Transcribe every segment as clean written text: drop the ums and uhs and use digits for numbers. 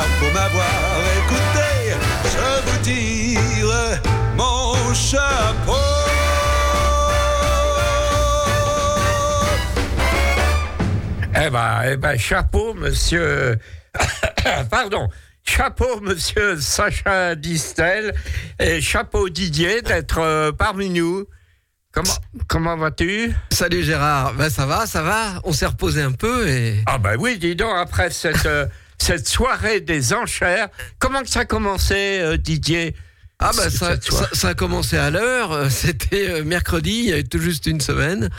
pour m'avoir écouté. Je vous tire mon chapeau. Eh ben, chapeau, monsieur. Pardon. Chapeau, monsieur Sacha Distel. Et chapeau, Didier, d'être parmi nous. Comment vas-tu? Salut Gérard. Ben, ça va. On s'est reposé un peu et... Ah ben oui, dis donc, après cette soirée des enchères, comment que ça a commencé, Didier? Ah bah ça a commencé à l'heure, c'était mercredi, il y a tout juste une semaine.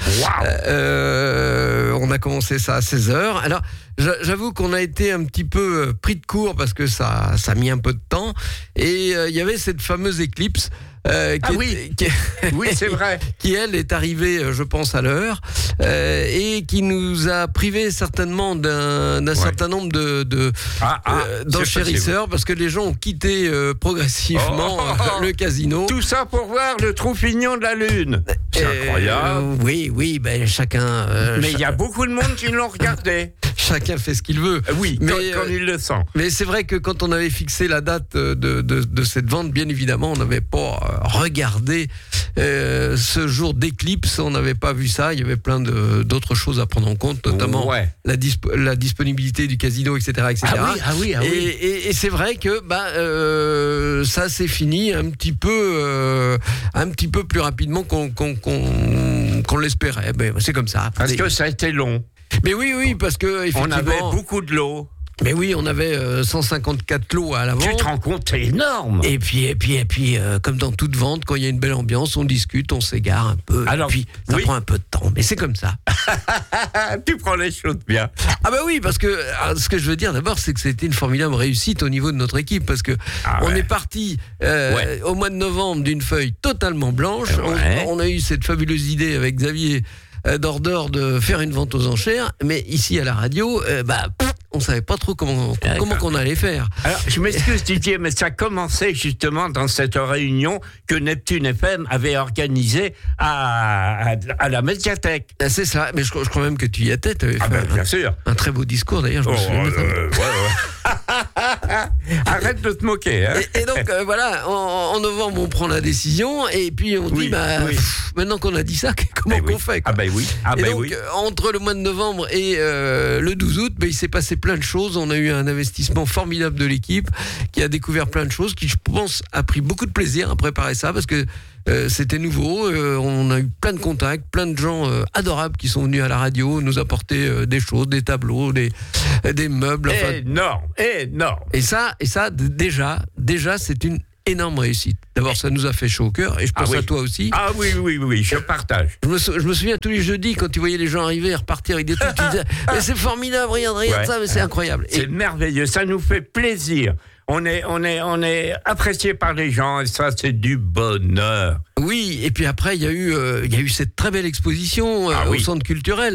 Wow. On a commencé ça à 16h. Alors j'avoue qu'on a été un petit peu pris de court parce que ça a mis un peu de temps. Et il y avait cette fameuse éclipse. Oui, c'est vrai. Qui, elle, est arrivée, je pense, à l'heure, et qui nous a privés certainement d'un certain nombre d'enchérisseurs, parce que les gens ont quitté progressivement le casino. Tout ça pour voir le trou fignon de la Lune. C'est incroyable. Oui, ben chacun... mais il y a beaucoup de monde qui l'ont regardé. Chacun fait ce qu'il veut. Oui, quand il le sent. Mais c'est vrai que quand on avait fixé la date de cette vente, bien évidemment, on n'avait pas regardé ce jour d'éclipse, on n'avait pas vu ça. Il y avait plein d'autres choses à prendre en compte, notamment la disponibilité du casino, etc. Ah oui. Et c'est vrai que ça s'est fini un petit peu plus rapidement qu'on l'espérait. Ben, c'est comme ça. Parce que ça a été long. Mais oui, parce que effectivement, on avait beaucoup de lots. Mais oui, on avait 154 lots à la vente. Tu te rends compte, c'est énorme. Et puis, comme dans toute vente, quand il y a une belle ambiance, on discute, on s'égare un peu. Alors, et puis, ça prend un peu de temps, mais c'est comme ça. Tu prends les choses bien. Ah bah oui, parce que ce que je veux dire d'abord, c'est que c'était une formidable réussite au niveau de notre équipe, parce que on est parti au mois de novembre d'une feuille totalement blanche. On a eu cette fabuleuse idée avec Xavier Dordor de faire une vente aux enchères, mais ici à la radio, on savait pas trop comment qu'on allait faire. Alors, je m'excuse Didier, mais ça commençait justement dans cette réunion que Neptune FM avait organisée à la médiathèque. C'est ça, mais je crois même que tu y étais. Bien sûr. Un très beau discours d'ailleurs. Je me souviens Arrête de te moquer. Hein. Et donc voilà, en novembre on prend la décision et puis on dit maintenant qu'on a dit ça, comment qu'on fait quoi. Entre le mois de novembre et le 12 août, il s'est passé plein de choses. On a eu un investissement formidable de l'équipe qui a découvert plein de choses, qui je pense a pris beaucoup de plaisir à préparer ça parce que c'était nouveau. On a eu plein de contacts, plein de gens adorables qui sont venus à la radio nous apporter des choses, des tableaux, des meubles. Énorme. Et ça déjà c'est une énorme réussite. D'abord, ça nous a fait chaud au cœur et je pense à toi aussi. Ah oui, je partage. Je me souviens tous les jeudis quand tu voyais les gens arriver et repartir avec des trucs, tu disais mais c'est formidable, regarde ça, mais c'est incroyable. C'est merveilleux, ça nous fait plaisir. On est apprécié par les gens et ça, c'est du bonheur. Oui, et puis après, il y a eu cette très belle exposition au centre culturel.